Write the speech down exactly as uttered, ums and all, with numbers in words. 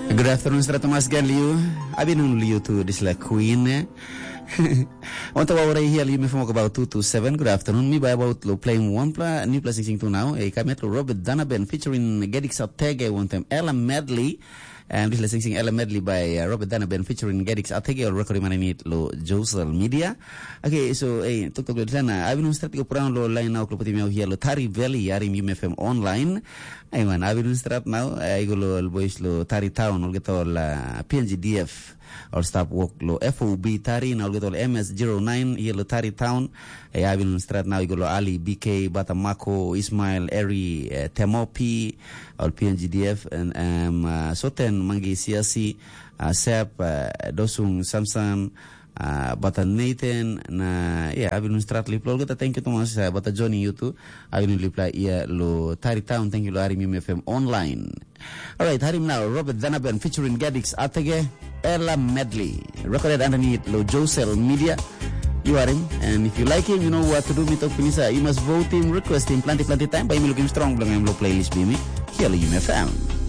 Good afternoon, Sir Thomas Galliu. I've been on Liu to this like Queen. Want to already hear you from about two to seven. Good afternoon. Me by about lo playing one play new play sixing to now. A Kametro Robert Donovan featuring Gedix Ortega one time Ella Medley. And this is sing Ella Medley by uh, Robert Donovan featuring Gedix Ortega or recording man it lo social media. Okay, so eh tok tok sana. I've been start ko pran lo line now ko pati me here lo Tari Valley yari M F M online. Ay man, I've been start now. Ay go lo boys lo Tari Town or get all P N G D F. Or stop work lo F O B Tari na ulgetol M S zero nine here lo Tari Town ay abin strat now igolo Ali B K Batamako Ismail Eri uh, Temopi or P N G D F and um uh, soten mangi siasi uh, Sep uh, Dosung Samsung uh, Bata Nathan na yeah abin strat liplo kita thank you to mas uh, Bata Johnny YouTube abin lipla iya lo Tari Town thank you lo Ari M F M online. Alright, Harim now Robert Donovan featuring Gedix Ortega Ella Medley, recorded underneath Lo Josel Media. You are him, and if you like him, you know what to do. Mito Pinisa, you must vote him, request him, plenty, plenty time. By me looking strong, lang yung Lo playlist bimi. Here, U M F M.